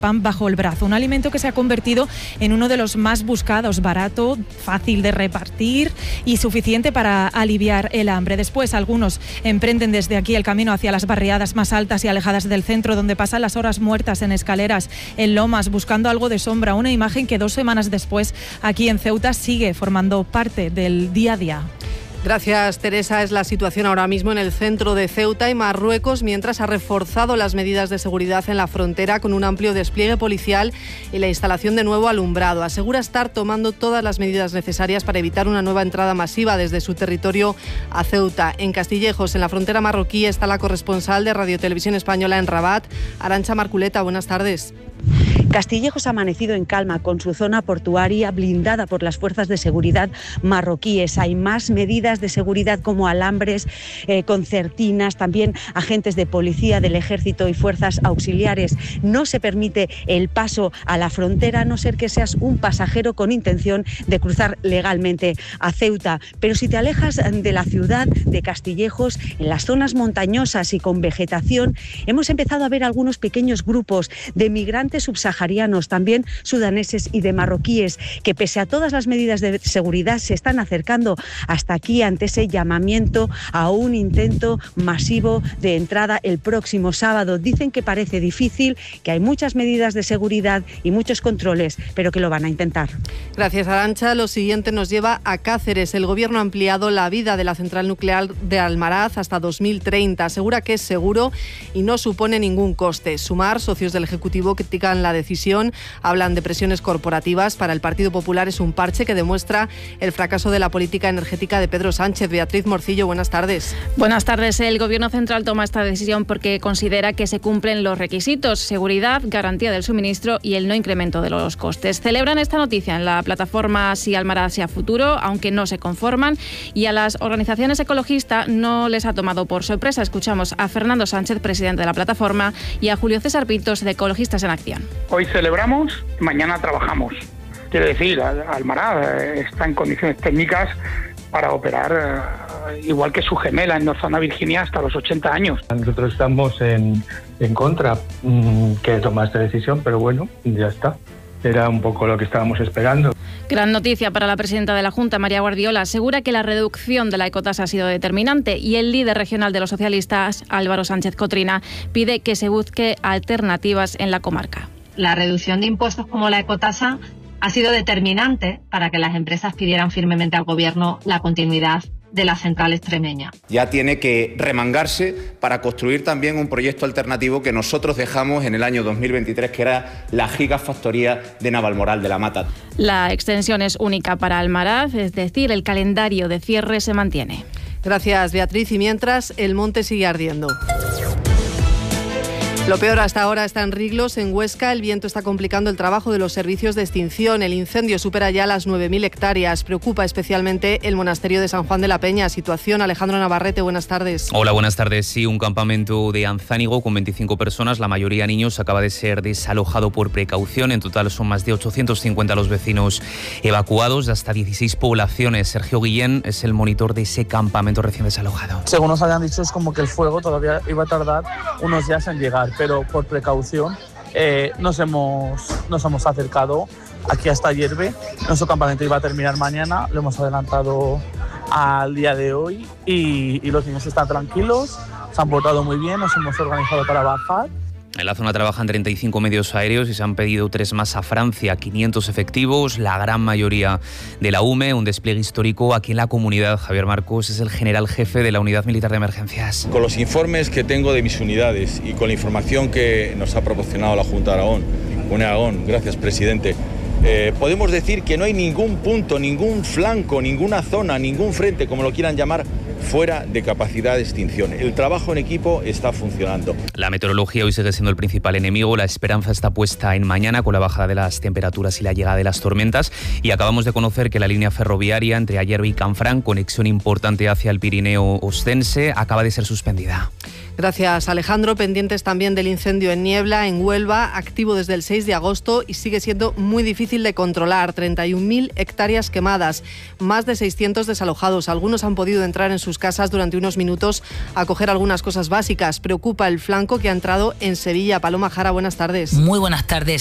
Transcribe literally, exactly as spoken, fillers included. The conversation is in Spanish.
pan bajo el brazo, un alimento que se ha convertido en uno de los más buscados, barato, fácil de repartir y suficiente para aliviar el hambre. Después, algunos emprenden desde aquí el camino hacia las barriadas más altas y alejadas del centro, donde pasan las horas muertas en escaleras, en lomas, buscando algo de sombra, una imagen que dos semanas después, aquí en Ceuta, sigue formando parte del día a día. Gracias, Teresa. Es la situación ahora mismo en el centro de Ceuta y Marruecos, mientras ha reforzado las medidas de seguridad en la frontera con un amplio despliegue policial y la instalación de nuevo alumbrado. Asegura estar tomando todas las medidas necesarias para evitar una nueva entrada masiva desde su territorio a Ceuta. En Castillejos, en la frontera marroquí, está la corresponsal de Radio Televisión Española en Rabat, Arantxa Marculeta. Buenas tardes. Castillejos ha amanecido en calma, con su zona portuaria blindada por las fuerzas de seguridad marroquíes. Hay más medidas de seguridad como alambres, eh, concertinas, también agentes de policía, del ejército y fuerzas auxiliares. No se permite el paso a la frontera, a no ser que seas un pasajero con intención de cruzar legalmente a Ceuta. Pero si te alejas de la ciudad de Castillejos, en las zonas montañosas y con vegetación, hemos empezado a ver algunos pequeños grupos de migrantes subsaharianos, también sudaneses y de marroquíes, que pese a todas las medidas de seguridad se están acercando hasta aquí ante ese llamamiento a un intento masivo de entrada el próximo sábado. Dicen que parece difícil, que hay muchas medidas de seguridad y muchos controles, pero que lo van a intentar. Gracias, Arantxa. Lo siguiente nos lleva a Cáceres. El Gobierno ha ampliado la vida de la central nuclear de Almaraz hasta dos mil treinta. Asegura que es seguro y no supone ningún coste. Sumar, socios del Ejecutivo, critican la decisión, hablan de presiones corporativas. Para el Partido Popular es un parche que demuestra el fracaso de la política energética de Pedro Sánchez. Beatriz Morcillo, buenas tardes. Buenas tardes. El Gobierno central toma esta decisión porque considera que se cumplen los requisitos: seguridad, garantía del suministro y el no incremento de los costes. Celebran esta noticia en la plataforma Si Almaraz Sea Futuro, aunque no se conforman, y a las organizaciones ecologistas no les ha tomado por sorpresa. Escuchamos a Fernando Sánchez, presidente de la plataforma, y a Julio César Pintos, de Ecologistas en Acción. Hoy celebramos, mañana trabajamos. Quiero decir, Almaraz está en condiciones técnicas para operar eh, igual que su gemela en Northern Virginia hasta los ochenta años. Nosotros estamos en, en contra mmm, que toma esta decisión, pero bueno, ya está. Era un poco lo que estábamos esperando. Gran noticia para la presidenta de la Junta, María Guardiola. Asegura que la reducción de la ecotasa ha sido determinante, y el líder regional de los socialistas, Álvaro Sánchez Cotrina, pide que se busque alternativas en la comarca. La reducción de impuestos como la ecotasa ha sido determinante para que las empresas pidieran firmemente al Gobierno la continuidad de la central extremeña. Ya tiene que remangarse para construir también un proyecto alternativo que nosotros dejamos en el año dos mil veintitrés, que era la gigafactoría de Navalmoral de la Mata. La extensión es única para Almaraz, es decir, el calendario de cierre se mantiene. Gracias, Beatriz. Y mientras, el monte sigue ardiendo. Lo peor hasta ahora está en Riglos, en Huesca. El viento está complicando el trabajo de los servicios de extinción. El incendio supera ya las nueve mil hectáreas. Preocupa especialmente el monasterio de San Juan de la Peña. Situación, Alejandro Navarrete, buenas tardes. Hola, buenas tardes. Sí, un campamento de Anzánigo con veinticinco personas, la mayoría niños, acaba de ser desalojado por precaución. En total son más de ochocientos cincuenta los vecinos evacuados de hasta dieciséis poblaciones. Sergio Guillén es el monitor de ese campamento recién desalojado. Según nos habían dicho, es como que el fuego todavía iba a tardar unos días en llegar, pero por precaución eh, nos, hemos, nos hemos acercado aquí hasta Hierve. Nuestro campamento iba a terminar mañana, lo hemos adelantado al día de hoy y, y los niños están tranquilos, se han portado muy bien, nos hemos organizado para bajar. En la zona trabajan treinta y cinco medios aéreos y se han pedido tres más a Francia, quinientos efectivos, la gran mayoría de la U M E, un despliegue histórico aquí en la comunidad. Javier Marcos es el general jefe de la Unidad Militar de Emergencias. Con los informes que tengo de mis unidades y con la información que nos ha proporcionado la Junta de Aragón, UNE Aragón, gracias presidente, eh, podemos decir que no hay ningún punto, ningún flanco, ninguna zona, ningún frente, como lo quieran llamar, fuera de capacidad de extinción. El trabajo en equipo está funcionando. La meteorología hoy sigue siendo el principal enemigo. La esperanza está puesta en mañana con la bajada de las temperaturas y la llegada de las tormentas. Y acabamos de conocer que la línea ferroviaria entre Ayerbe y Canfranc, conexión importante hacia el Pirineo Ostense, acaba de ser suspendida. Gracias, Alejandro. Pendientes también del incendio en Niebla, en Huelva, activo desde el seis de agosto y sigue siendo muy difícil de controlar. treinta y un mil hectáreas quemadas, más de seiscientos desalojados. Algunos han podido entrar en sus casas durante unos minutos a coger algunas cosas básicas. Preocupa el flanco que ha entrado en Sevilla. Paloma Jara, buenas tardes. Muy buenas tardes.